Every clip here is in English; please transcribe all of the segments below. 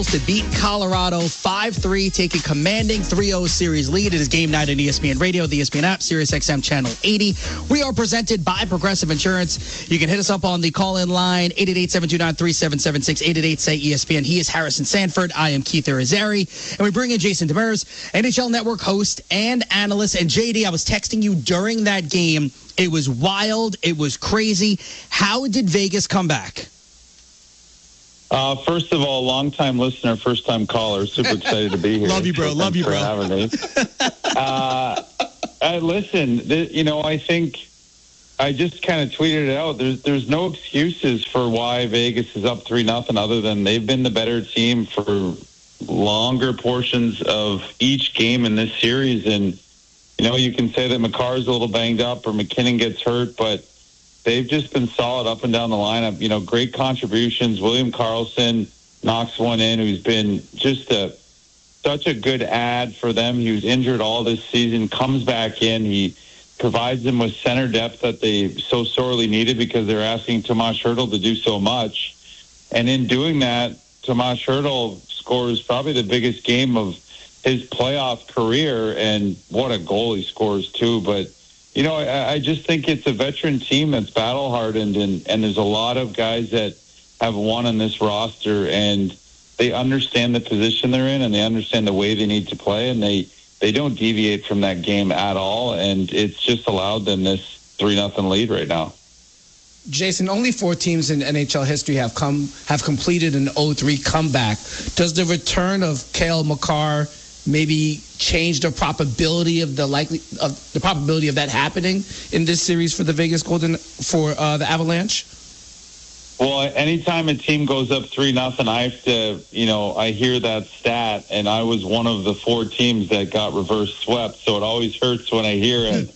to beat Colorado 5-3, take a commanding 3-0 series lead. It is game night on ESPN Radio, the ESPN app, Sirius XM Channel 80. We are presented by Progressive Insurance. You can hit us up on the call-in line, 888-729-3776, 888-SAY-ESPN. He is Harrison Sanford. I am Keith Irizarry. And we bring in Jason Demers, NHL Network host and analyst. And JD, I was texting you during that game. It was wild. It was crazy. How did Vegas come back? First of all, long-time listener, first-time caller. Super excited to be here. Love you, bro. Love you, bro. Having me. Listen, I think I just kind of tweeted it out. There's no excuses for why Vegas is up 3-0 other than they've been the better team for longer portions of each game in this series. And, you can say that Makar's a little banged up or McKinnon gets hurt, but they've just been solid up and down the lineup. Great contributions. William Karlsson knocks one in, who's been just such a good add for them. He was injured all this season, comes back in. He provides them with center depth that they so sorely needed because they're asking Tomas Hertl to do so much. And in doing that, Tomas Hertl scores probably the biggest game of his playoff career, and what a goal he scores too. But I just think it's a veteran team that's battle-hardened, and there's a lot of guys that have won on this roster, and they understand the position they're in, and they understand the way they need to play, and they don't deviate from that game at all, and it's just allowed them this 3-0 lead right now. Jason, only 4 teams in NHL history have completed an 0-3 comeback. Does the return of Cale Makar maybe change the probability of the probability of that happening in this series for the the Avalanche? Well, anytime a team goes up 3-0, I have to, I hear that stat, and I was one of the 4 teams that got reverse swept, so it always hurts when I hear it.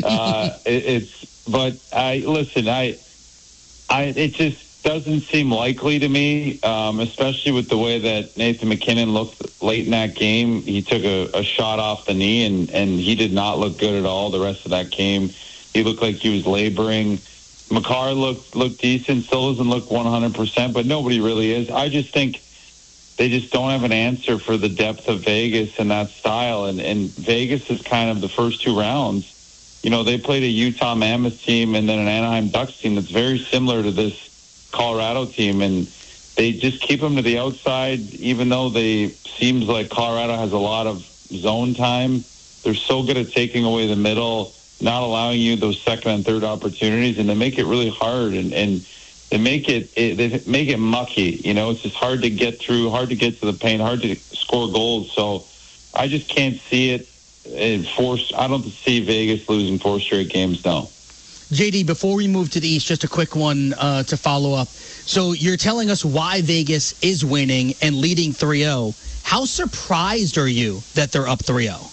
It just doesn't seem likely to me, especially with the way that Nathan McKinnon looked late in that game. He took a shot off the knee, and he did not look good at all the rest of that game. He looked like he was laboring. Makar looked decent, still doesn't look 100%, but nobody really is. I just think they just don't have an answer for the depth of Vegas and that style. And Vegas is kind of the first 2 rounds. They played a Utah Mammoth team and then an Anaheim Ducks team that's very similar to this Colorado team, and they just keep them to the outside, even though seems like Colorado has a lot of zone time. They're so good at taking away the middle, not allowing you those second and third opportunities, and they make it really hard, and they make it mucky. It's just hard to get through, hard to get to the paint, hard to score goals. So I just can't see it. I don't see Vegas losing 4 straight games now. JD, before we move to the East, just a quick one to follow up. So you're telling us why Vegas is winning and leading 3-0. How surprised are you that they're up 3-0?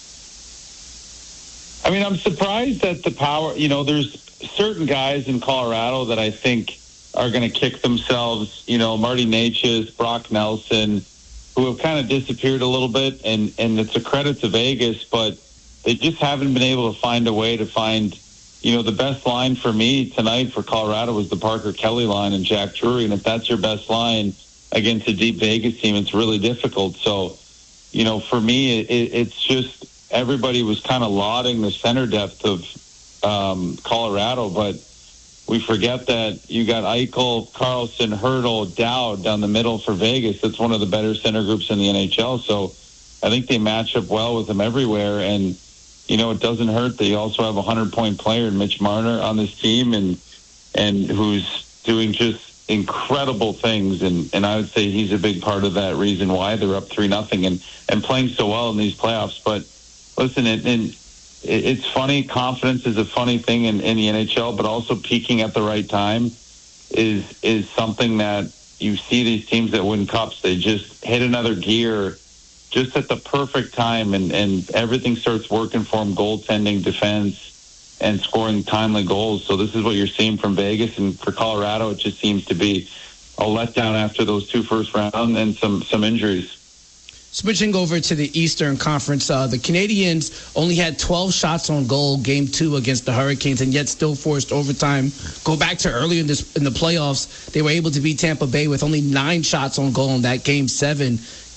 I mean, I'm surprised that the power, there's certain guys in Colorado that I think are going to kick themselves, Marty Necas, Brock Nelson, who have kind of disappeared a little bit, and it's a credit to Vegas, but they just haven't been able to find a way to find, the best line for me tonight for Colorado was the Parker Kelly line and Jack Drury, and if that's your best line against a deep Vegas team, it's really difficult. So, for me, it's just everybody was kind of lauding the center depth of Colorado, but we forget that you got Eichel, Karlsson, Hertl, Dowd down the middle for Vegas. That's one of the better center groups in the NHL. So I think they match up well with them everywhere. And, it doesn't hurt that you also have a 100-point player in Mitch Marner on this team and who's doing just incredible things. And I would say he's a big part of that reason why they're up 3-0 and playing so well in these playoffs. But listen, it's funny. Confidence is a funny thing in the NHL, but also peaking at the right time is something that you see these teams that win cups. They just hit another gear just at the perfect time, and everything starts working for them, goaltending, defense, and scoring timely goals. So this is what you're seeing from Vegas, and for Colorado, it just seems to be a letdown after those 2 first rounds and some injuries. Switching over to the Eastern Conference, the Canadiens only had 12 shots on goal Game 2 against the Hurricanes, and yet still forced overtime. Go back to earlier in the playoffs, they were able to beat Tampa Bay with only 9 shots on goal in that Game 7.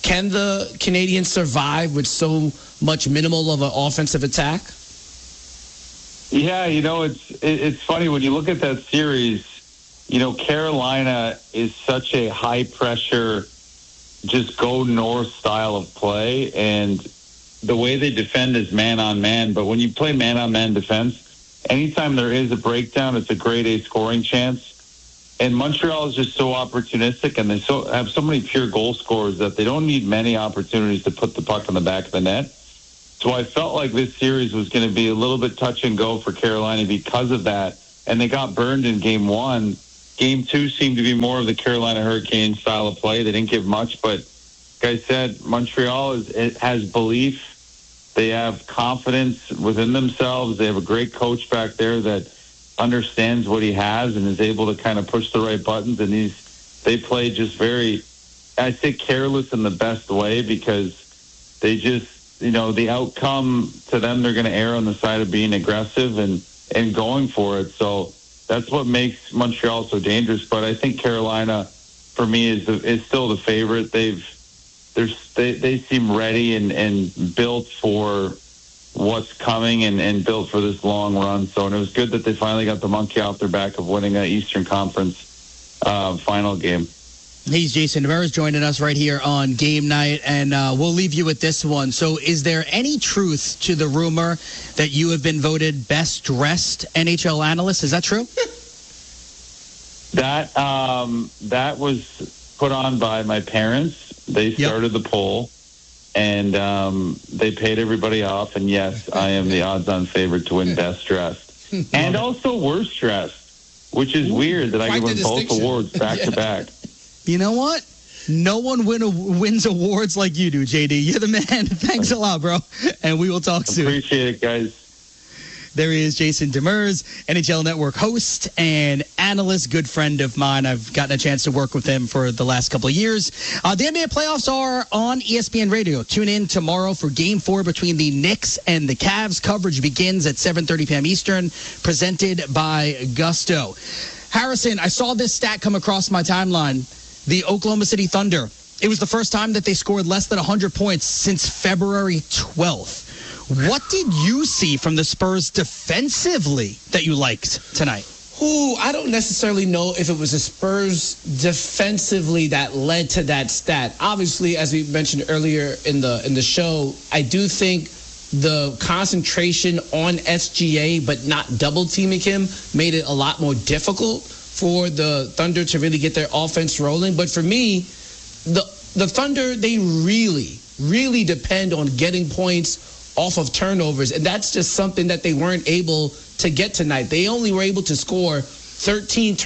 Can the Canadiens survive with so much minimal of an offensive attack? Yeah, it's funny when you look at that series. Carolina is such a high pressure, just go north style of play, and the way they defend is man on man. But when you play man on man defense, anytime there is a breakdown, it's a grade A scoring chance. And Montreal is just so opportunistic, and they have so many pure goal scorers that they don't need many opportunities to put the puck on the back of the net. So I felt like this series was going to be a little bit touch and go for Carolina because of that. And they got burned in Game 1. Game 2 seemed to be more of the Carolina Hurricane style of play. They didn't give much, but like I said, Montreal has belief. They have confidence within themselves. They have a great coach back there that understands what he has and is able to kind of push the right buttons. And they play just very, I say, careless in the best way, because they just, the outcome to them, they're going to err on the side of being aggressive and going for it. So that's what makes Montreal so dangerous. But I think Carolina, for me, is still the favorite. They seem ready and built for what's coming and built for this long run. So, and it was good that they finally got the monkey off their back of winning an Eastern Conference final game. He's Jason Demers joining us right here on Game Night, and we'll leave you with this one. So is there any truth to the rumor that you have been voted best dressed NHL analyst? Is that true? That was put on by my parents. They started the poll. And they paid everybody off. And yes, I am the odds-on favorite to win best dressed. And also worst dressed, which is weird that I can win both awards back-to-back. You know what? No one wins awards like you do, JD. You're the man. Thanks a lot, bro. And we will talk soon. Appreciate it, guys. There he is, Jason Demers, NHL Network host and analyst, good friend of mine. I've gotten a chance to work with him for the last couple of years. The NBA playoffs are on ESPN Radio. Tune in tomorrow for Game 4 between the Knicks and the Cavs. Coverage begins at 7:30 p.m. Eastern, presented by Gusto. Harrison, I saw this stat come across my timeline. The Oklahoma City Thunder. It was the first time that they scored less than 100 points since February 12th. What did you see from the Spurs defensively that you liked tonight? I don't necessarily know if it was the Spurs defensively that led to that stat. Obviously, as we mentioned earlier in the show, I do think the concentration on SGA but not double teaming him made it a lot more difficult for the Thunder to really get their offense rolling. But for me, the Thunder, they really, really depend on getting points off of turnovers, and that's just something that they weren't able to get tonight. They only were able to score 13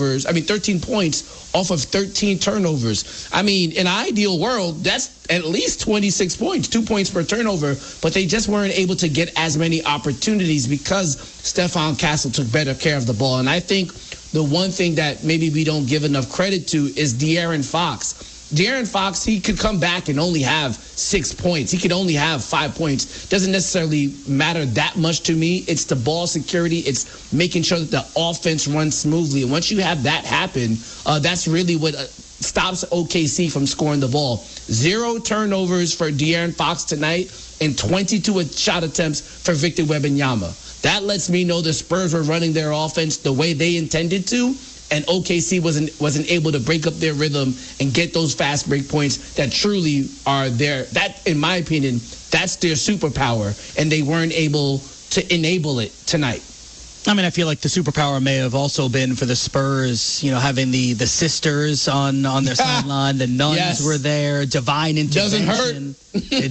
points off of 13 turnovers. I mean, in an ideal world, that's at least 26 points, 2 points per turnover, but they just weren't able to get as many opportunities because Stefan Castle took better care of the ball. And I think the one thing that maybe we don't give enough credit to is De'Aaron Fox. De'Aaron Fox, he could come back and only have 6 points. He could only have 5 points. Doesn't necessarily matter that much to me. It's the ball security. It's making sure that the offense runs smoothly. And once you have that happen, that's really what stops OKC from scoring the ball. 0 turnovers for De'Aaron Fox tonight and 22 shot attempts for Victor Wembanyama. That lets me know the Spurs were running their offense the way they intended to. And OKC wasn't able to break up their rhythm and get those fast break points that truly are there. That, in my opinion, that's their superpower, and they weren't able to enable it tonight. I mean, I feel like the superpower may have also been for the Spurs, having the sisters on their sideline. The nuns were there. Divine intervention. Doesn't hurt. It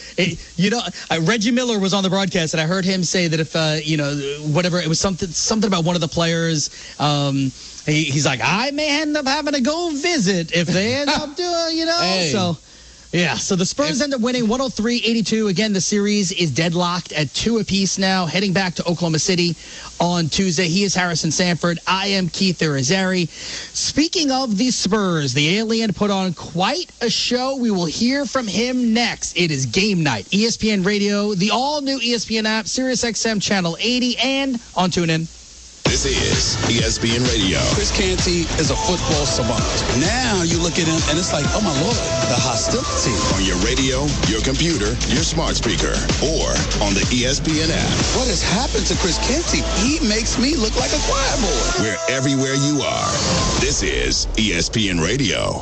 does. Reggie Miller was on the broadcast, and I heard him say that if, whatever, it was something about one of the players. He's like, I may end up having to go visit if they end up doing, Hey. So the Spurs end up winning 103-82. Again, the series is deadlocked at 2 apiece now, heading back to Oklahoma City on Tuesday. He is Harrison Sanford. I am Keith Irizarry. Speaking of the Spurs, the alien put on quite a show. We will hear from him next. It is Game Night. ESPN Radio, the all-new ESPN app, SiriusXM Channel 80, and on TuneIn. This is ESPN Radio. Chris Canty is a football savant. Now you look at him and it's like, oh my Lord, the hostility. On your radio, your computer, your smart speaker, or on the ESPN app. What has happened to Chris Canty? He makes me look like a choir boy. We're everywhere you are. This is ESPN Radio.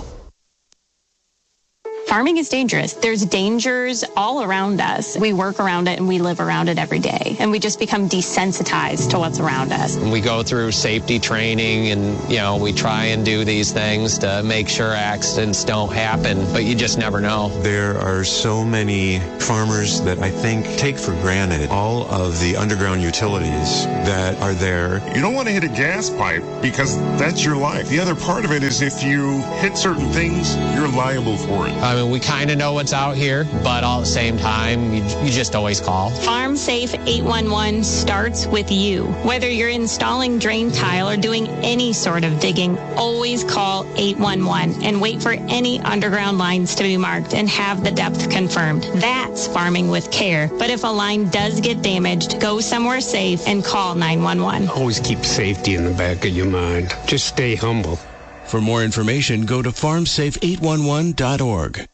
Farming is dangerous. There's dangers all around us. We work around it and we live around it every day. And we just become desensitized to what's around us. We go through safety training and, we try and do these things to make sure accidents don't happen, but you just never know. There are so many farmers that I think take for granted all of the underground utilities that are there. You don't want to hit a gas pipe because that's your life. The other part of it is if you hit certain things, you're liable for it. I mean, we kind of know what's out here, but all at the same time, you just always call. Farm Safe 811 starts with you. Whether you're installing drain tile or doing any sort of digging, always call 811 and wait for any underground lines to be marked and have the depth confirmed. That's farming with care. But if a line does get damaged, go somewhere safe and call 911. Always keep safety in the back of your mind. Just stay humble. For more information, go to farmsafe811.org.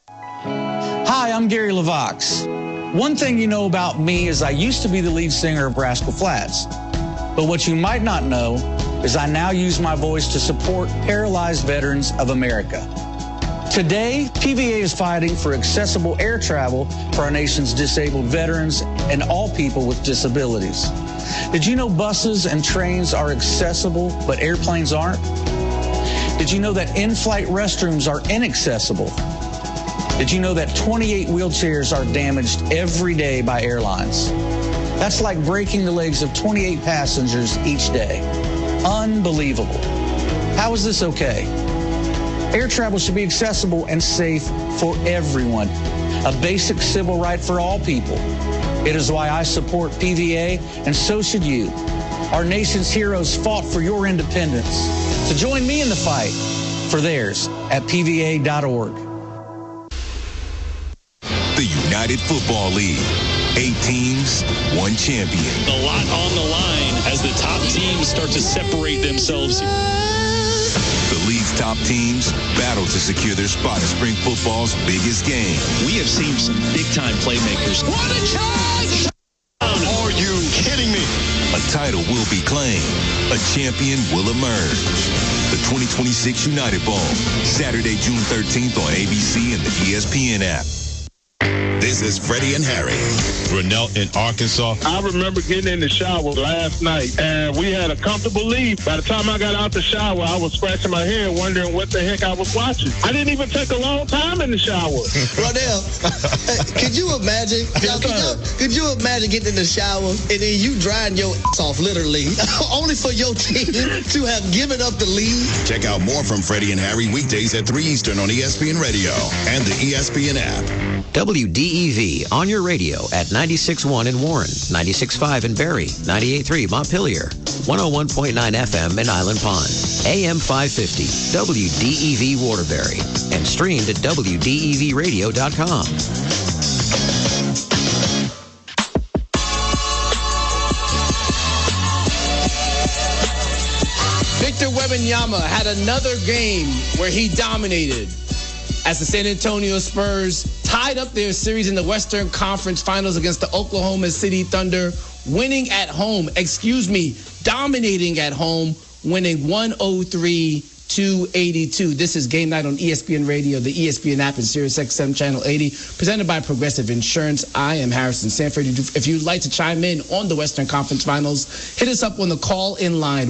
Hi, I'm Gary LaVox. One thing you know about me is I used to be the lead singer of Rascal Flatts. But what you might not know is I now use my voice to support Paralyzed Veterans of America. Today, PVA is fighting for accessible air travel for our nation's disabled veterans and all people with disabilities. Did you know buses and trains are accessible, but airplanes aren't? Did you know that in-flight restrooms are inaccessible? Did you know that 28 wheelchairs are damaged every day by airlines? That's like breaking the legs of 28 passengers each day. Unbelievable. How is this okay? Air travel should be accessible and safe for everyone. A basic civil right for all people. It is why I support PVA, and so should you. Our nation's heroes fought for your independence. So join me in the fight for theirs at PVA.org. The United Football League. 8 teams, 1 champion. A lot on the line as the top teams start to separate themselves. The league's top teams battle to secure their spot in spring football's biggest game. We have seen some big-time playmakers. What a charge! Are you kidding me? A title will be claimed. A champion will emerge. The 2026 United Bowl, Saturday, June 13th on ABC and the ESPN app. This is Freddie and Harry. Grinnell in Arkansas. I remember getting in the shower last night, and we had a comfortable lead. By the time I got out the shower, I was scratching my head, wondering what the heck I was watching. I didn't even take a long time in the shower. Rodell, could you imagine? Could you imagine getting in the shower and then you drying your ass off, literally, only for your team to have given up the lead? Check out more from Freddie and Harry weekdays at 3 Eastern on ESPN Radio and the ESPN app. WDEV on your radio at 96.1 in Warren, 96.5 in Barrie, 98.3 Montpelier, 101.9 FM in Island Pond, AM 550, WDEV Waterbury, and streamed at WDEVradio.com. Victor Wembanyama had another game where he dominated as the San Antonio Spurs tied up their series in the Western Conference Finals against the Oklahoma City Thunder, dominating at home, winning 103-82. This is Game Night on ESPN Radio, the ESPN app, and Sirius XM Channel 80, presented by Progressive Insurance. I am Harrison Sanford. If you'd like to chime in on the Western Conference Finals, hit us up on the call-in line,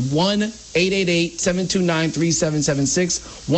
1-888-729-3776,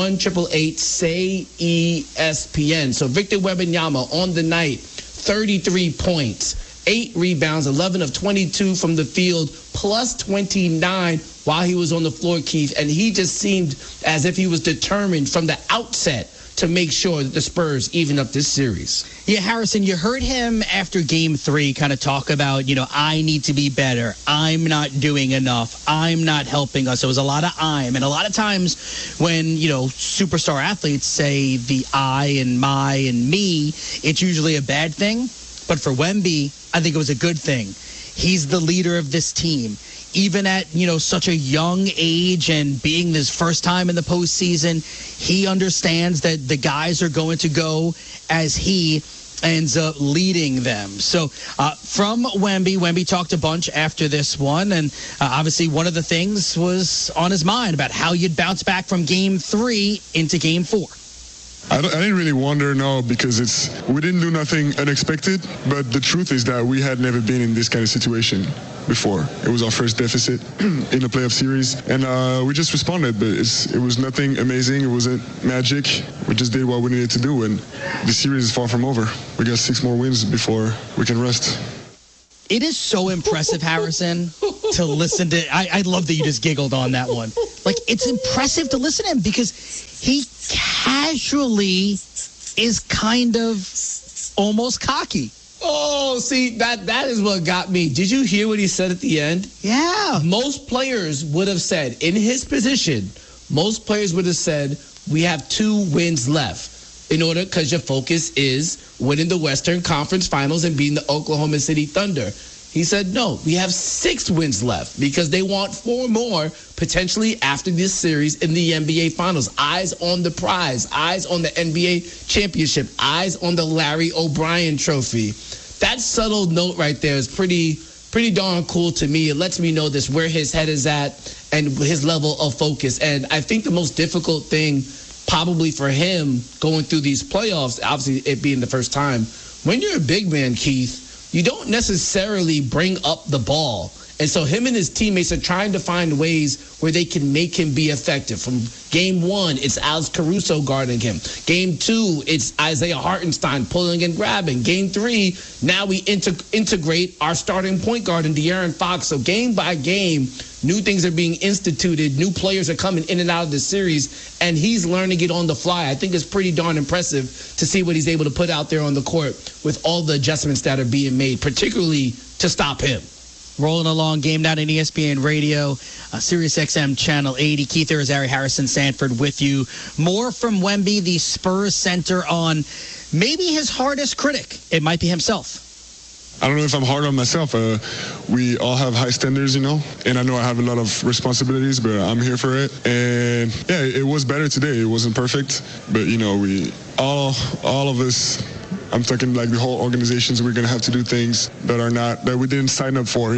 1-888-SAY-ESPN. So Victor Wembanyama on the night, 33 points, 8 rebounds, 11 of 22 from the field, plus 29 while he was on the floor, Keith. And he just seemed as if he was determined from the outset to make sure that the Spurs even up this series. Yeah, Harrison, you heard him after Game 3 kind of talk about, I need to be better. I'm not doing enough. I'm not helping us. It was a lot of I'm. And a lot of times when, superstar athletes say the I and my and me, it's usually a bad thing. But for Wemby, I think it was a good thing. He's the leader of this team. even at, such a young age and being his first time in the postseason, he understands that the guys are going to go as he ends up leading them. So from Wemby talked a bunch after this one, and obviously one of the things was on his mind about how you'd bounce back from Game 3 into Game 4. I didn't really wonder, no, because we didn't do nothing unexpected, but the truth is that we had never been in this kind of situation before. It was our first deficit in the playoff series, and we just responded, but it was nothing amazing. It wasn't magic. We just did what we needed to do, and the series is far from over. We got 6 more wins before we can rest. It is so impressive, Harrison, to listen to. I love that you just giggled on that one. Like, it's impressive to listen to him because he casually is kind of almost cocky. Oh, see, that is what got me. Did you hear what he said at the end? Yeah. Most players would have said, in his position, we have 2 wins left. Because your focus is winning the Western Conference Finals and beating the Oklahoma City Thunder. He said, no, we have 6 wins left because they want 4 more potentially after this series in the NBA Finals. Eyes on the prize, eyes on the NBA championship, eyes on the Larry O'Brien trophy. That subtle note right there is pretty darn cool to me. It lets me know this, where his head is at and his level of focus. And I think the most difficult thing probably for him going through these playoffs, obviously it being the first time, when you're a big man, Keith, you don't necessarily bring up the ball. And so him and his teammates are trying to find ways where they can make him be effective. From Game 1, it's Alex Caruso guarding him. Game 2, it's Isaiah Hartenstein pulling and grabbing. Game 3, now we integrate our starting point guard in De'Aaron Fox. So game by game, new things are being instituted. New players are coming in and out of the series, and he's learning it on the fly. I think it's pretty darn impressive to see what he's able to put out there on the court with all the adjustments that are being made, particularly to stop him. Rolling along, Game Night on ESPN Radio, Sirius XM Channel 80. Keith Irizarry, Harrison Sanford with you. More from Wemby, the Spurs center, on maybe his hardest critic. It might be himself. I don't know if I'm hard on myself. We all have high standards, and I know I have a lot of responsibilities, but I'm here for it. And yeah, it was better today. It wasn't perfect, but we all of us, I'm talking like the whole organizations, we're going to have to do things that we didn't sign up for,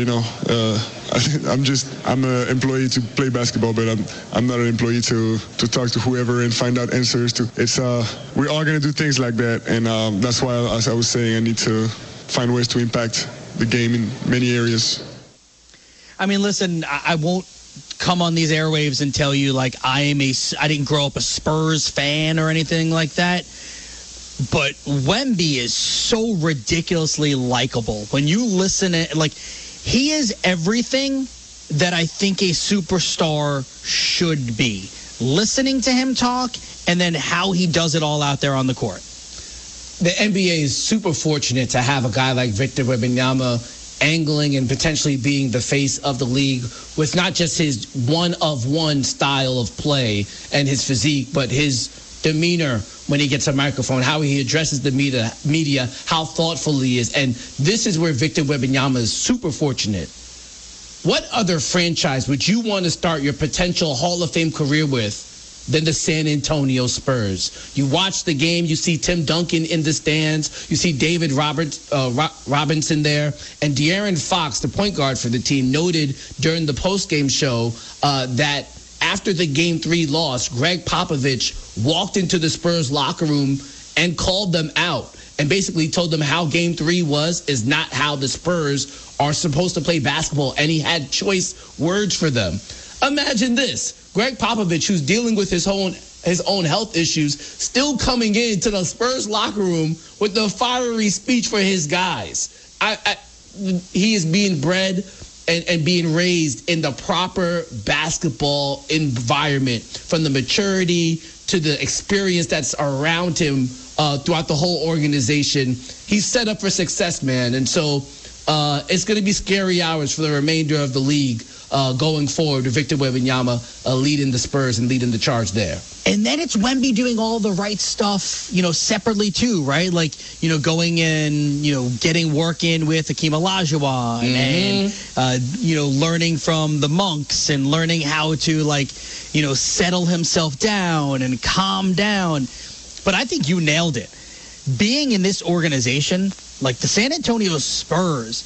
I'm an employee to play basketball, but I'm not an employee to talk to whoever and find out answers to. We're all going to do things like that, and that's why, as I was saying, I need to find ways to impact the game in many areas. I mean, listen, I won't come on these airwaves and tell you like I didn't grow up a Spurs fan or anything like that. But Wemby is so ridiculously likable. When you listen to, he is everything that I think a superstar should be. Listening to him talk and then how he does it all out there on the court. The NBA is super fortunate to have a guy like Victor Wembanyama angling and potentially being the face of the league with not just his one-of-one style of play and his physique, but his demeanor when he gets a microphone, how he addresses the media, how thoughtful he is. And this is where Victor Wembanyama is super fortunate. What other franchise would you want to start your potential Hall of Fame career with than the San Antonio Spurs? You watch the game, you see Tim Duncan in the stands, you see David Robinson there, and De'Aaron Fox, the point guard for the team, noted during the postgame show that after the Game 3 loss, Greg Popovich walked into the Spurs locker room and called them out and basically told them how Game 3 is not how the Spurs are supposed to play basketball, and he had choice words for them. Imagine this. Greg Popovich, who's dealing with his own health issues, still coming into the Spurs locker room with the fiery speech for his guys. He is being bred and being raised in the proper basketball environment, from the maturity to the experience that's around him throughout the whole organization. He's set up for success, man. And so it's going to be scary hours for the remainder of the league going forward with Victor Wembanyama leading the Spurs and leading the charge there. And then it's Wemby doing all the right stuff, separately too, right? Like, going in, getting work in with Hakeem Olajuwon and, learning from the monks and learning how to, settle himself down and calm down. But I think you nailed it. Being in this organization, like the San Antonio Spurs,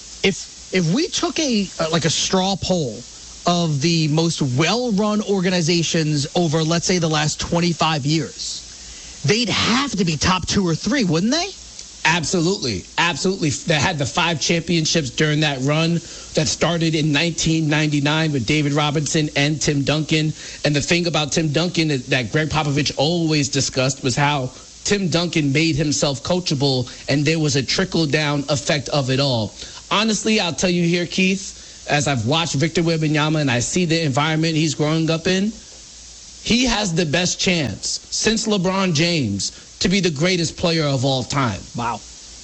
if we took a straw poll of the most well-run organizations over, let's say, the last 25 years, they'd have to be top 2 or 3, wouldn't they? Absolutely. They had the 5 championships during that run that started in 1999 with David Robinson and Tim Duncan. And the thing about Tim Duncan that Greg Popovich always discussed was how Tim Duncan made himself coachable, and there was a trickle-down effect of it all. Honestly, I'll tell you here, Keith, as I've watched Victor Wembanyama and I see the environment he's growing up in, he has the best chance since LeBron James to be the greatest player of all time. Wow.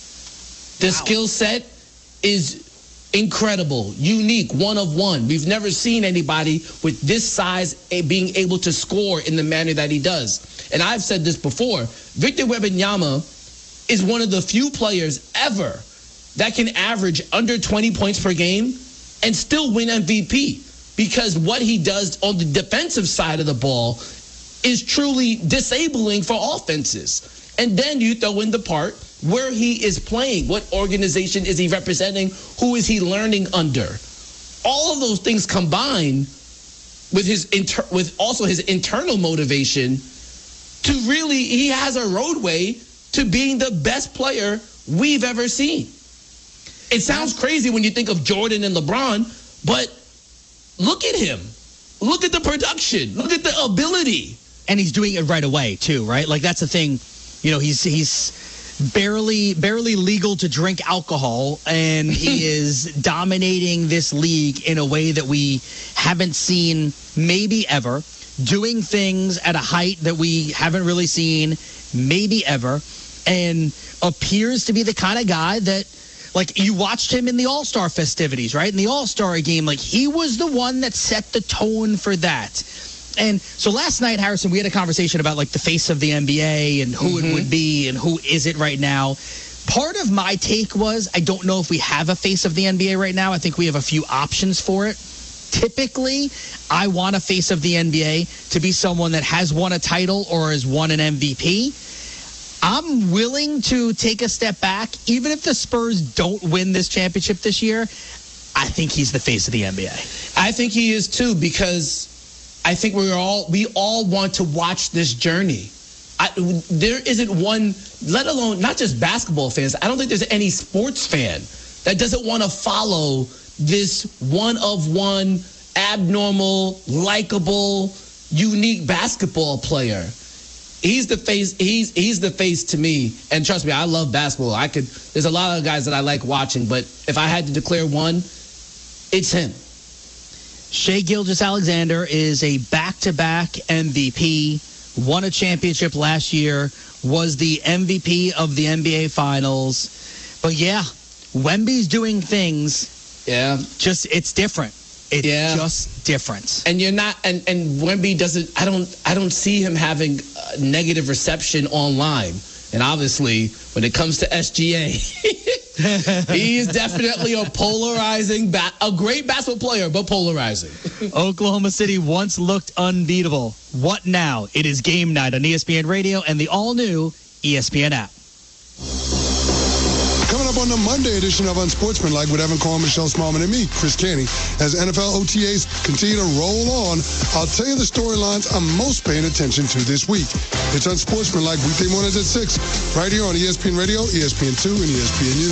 The skill set is incredible, unique, one of one. We've never seen anybody with this size being able to score in the manner that he does. And I've said this before, Victor Wembanyama is one of the few players ever that can average under 20 points per game and still win MVP, because what he does on the defensive side of the ball is truly disabling for offenses. And then you throw in the part where he is playing. What organization is he representing? Who is he learning under? All of those things combine with with also his internal motivation to really, he has a roadway to being the best player we've ever seen. It sounds crazy when you think of Jordan and LeBron, but look at him. Look at the production. Look at the ability. And he's doing it right away, too, right? Like, that's the thing. He's barely legal to drink alcohol, and he is dominating this league in a way that we haven't seen maybe ever, doing things at a height that we haven't really seen maybe ever, and appears to be the kind of guy that, like, you watched him in the All-Star festivities, right? In the All-Star game, like, he was the one that set the tone for that. And so last night, Harrison, we had a conversation about, like, the face of the NBA and who it would be and who is it right now. Part of my take was, I don't know if we have a face of the NBA right now. I think we have a few options for it. Typically, I want a face of the NBA to be someone that has won a title or has won an MVP. I'm willing to take a step back. Even if the Spurs don't win this championship this year, I think he's the face of the NBA. I think he is too, because I think we all want to watch this journey. There isn't one, let alone not just basketball fans, I don't think there's any sports fan that doesn't want to follow this one-of-one, abnormal, likable, unique basketball player. He's the face. He's the face to me. And trust me, I love basketball. There's a lot of guys that I like watching, but if I had to declare one, it's him. Shai Gilgeous-Alexander is a back-to-back MVP, won a championship last year, was the MVP of the NBA Finals. But yeah, Wemby's doing things. Yeah. It's different. It's just different. And you're not, and Wemby doesn't, I don't see him having negative reception online. And obviously, when it comes to SGA, he is definitely a great basketball player, but polarizing. Oklahoma City once looked unbeatable. What now? It is game night on ESPN Radio and the all-new ESPN app. Coming up on the Monday edition of Unsportsmanlike with Evan Cohen, Michelle Smallman, and me, Chris Canty. As NFL OTAs continue to roll on, I'll tell you the storylines I'm most paying attention to this week. It's Unsportsmanlike weekday mornings at 6, right here on ESPN Radio, ESPN2, and ESPNU.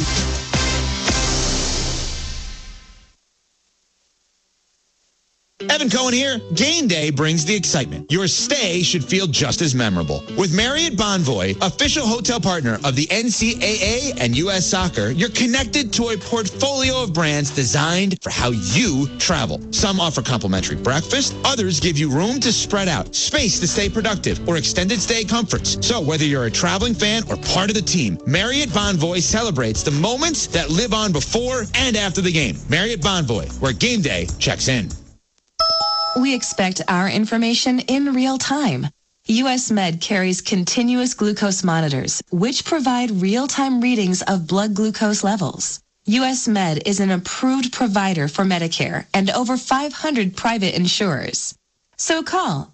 Evan Cohen here. Game day brings the excitement. Your stay should feel just as memorable. With Marriott Bonvoy, official hotel partner of the NCAA and U.S. Soccer, you're connected to a portfolio of brands designed for how you travel. Some offer complimentary breakfast. Others give you room to spread out, space to stay productive, or extended stay comforts. So whether you're a traveling fan or part of the team, Marriott Bonvoy celebrates the moments that live on before and after the game. Marriott Bonvoy, where game day checks in. We expect our information in real time. US Med carries continuous glucose monitors, which provide real-time readings of blood glucose levels. US Med is an approved provider for Medicare and over 500 private insurers. So call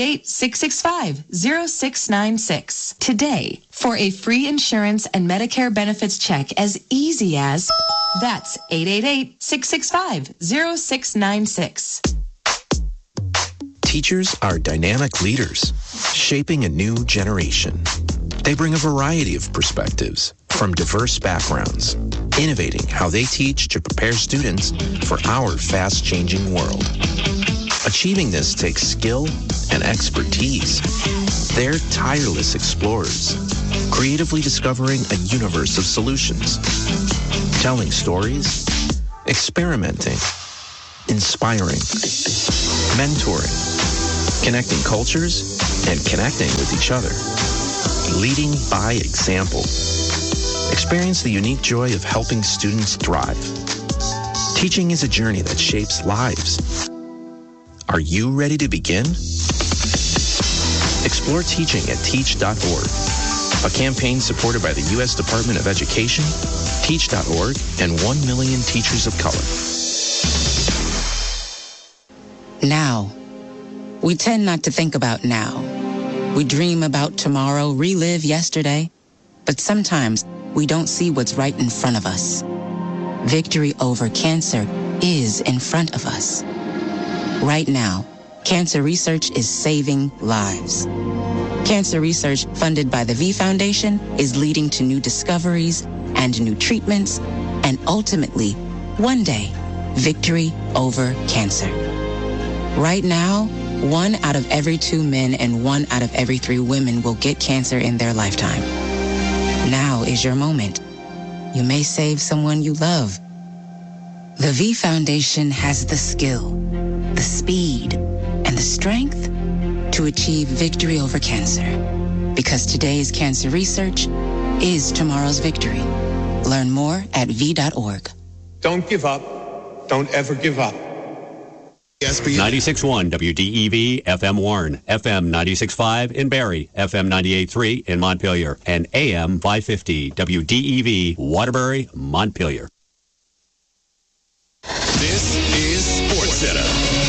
888-665-0696 today for a free insurance and Medicare benefits check as easy as... That's 888-665-0696. Teachers are dynamic leaders, shaping a new generation. They bring a variety of perspectives from diverse backgrounds, innovating how they teach to prepare students for our fast-changing world. Achieving this takes skill and expertise. They're tireless explorers, creatively discovering a universe of solutions, telling stories, experimenting, inspiring, mentoring, connecting cultures, and connecting with each other. Leading by example. Experience the unique joy of helping students thrive. Teaching is a journey that shapes lives. Are you ready to begin? Explore teaching at teach.org, a campaign supported by the U.S. Department of Education, Teach.org, and 1 million teachers of color. Now. We tend not to think about now. We dream about tomorrow, relive yesterday, but sometimes we don't see what's right in front of us. Victory over cancer is in front of us. Right now, cancer research is saving lives. Cancer research funded by the V Foundation is leading to new discoveries and new treatments, and ultimately, one day, victory over cancer. Right now, 1 out of every 2 men and 1 out of every 3 women will get cancer in their lifetime. Now is your moment. You may save someone you love. The V Foundation has the skill, the speed, and the strength to achieve victory over cancer. Because today's cancer research is tomorrow's victory. Learn more at v.org. Don't give up. Don't ever give up. 96.1 WDEV FM Warren, FM 96.5 in Barrie, FM 98.3 in Montpelier, and AM 550 WDEV Waterbury, Montpelier. This is SportsCenter.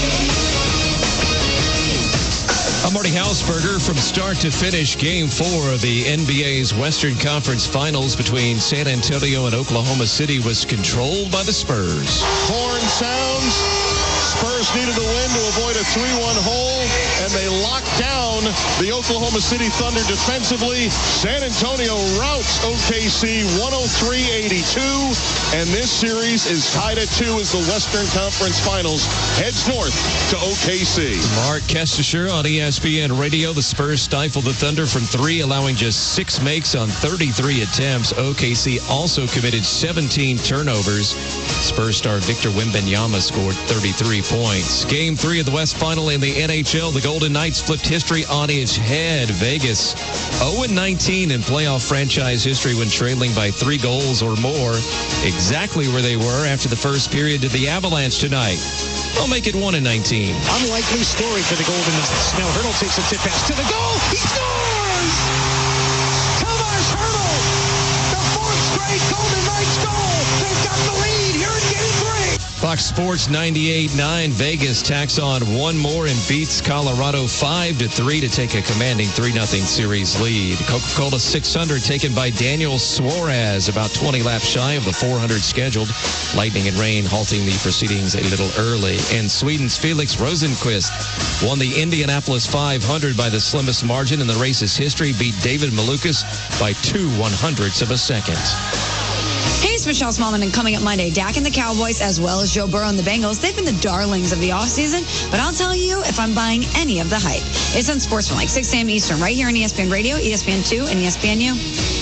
I'm Marty Hausberger. From start to finish, Game 4 of the NBA's Western Conference Finals between San Antonio and Oklahoma City was controlled by the Spurs. Horn sounds. Spurs needed a win to avoid a 3-1 hole, and they locked down the Oklahoma City Thunder defensively. San Antonio routs OKC 103-82, and this series is tied at 2 as the Western Conference Finals heads north to OKC. Mark Kestisher on ESPN Radio. The Spurs stifled the Thunder from 3, allowing just 6 makes on 33 attempts. OKC also committed 17 turnovers. Spurs star Victor Wembanyama scored 33 points. Game 3 of the West Final in the NHL. The Golden Knights flipped history on its head. Vegas 0-19 in playoff franchise history when trailing by 3 goals or more. Exactly where they were after the first period to the Avalanche tonight. They'll make it 1-19. Unlikely story for the Golden Knights. Now Hurdle takes a tip pass to the goal. He scores! Tomas Hurdle! The 4th straight Golden Knights goal. They've got the lead here in Game 3. Fox Sports 98.9. Vegas tacks on one more and beats Colorado 5-3 to take a commanding 3-0 series lead. Coca-Cola 600 taken by Daniel Suarez, about 20 laps shy of the 400 scheduled. Lightning and rain halting the proceedings a little early. And Sweden's Felix Rosenqvist won the Indianapolis 500 by the slimmest margin in the race's history, beat David Malukas by 0.02 of a second. Hey, it's Michelle Smallman, and coming up Monday, Dak and the Cowboys, as well as Joe Burrow and the Bengals, they've been the darlings of the offseason, but I'll tell you if I'm buying any of the hype. It's Unsportsmanlike, 6 a.m. Eastern, right here on ESPN Radio, ESPN2, and ESPNU.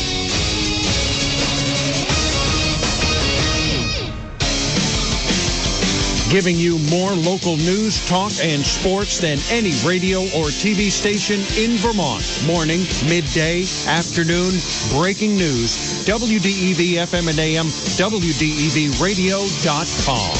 Giving you more local news, talk, and sports than any radio or TV station in Vermont. Morning, midday, afternoon, breaking news. WDEV FM and AM, WDEVradio.com.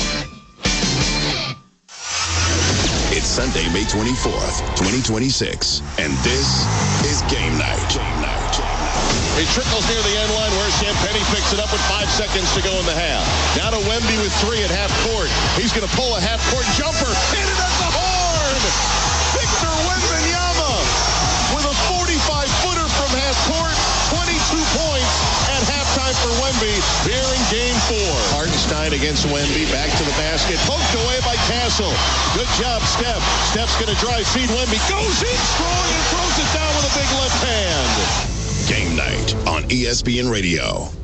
It's Sunday, May 24th, 2026, and this is Game Night. He trickles near the end line where Champagny picks it up with 5 seconds to go in the half. Now to Wemby with 3 at half court. He's going to pull a half court jumper. Hit it at the horn! Victor Wembanyama with a 45-footer from half court. 22 points at halftime for Wemby here in Game 4. Hartenstein against Wemby. Back to the basket. Poked away by Castle. Good job, Steph. Steph's going to drive, feed Wemby. Goes in strong and throws it down with a big left hand. Game Night on ESPN Radio.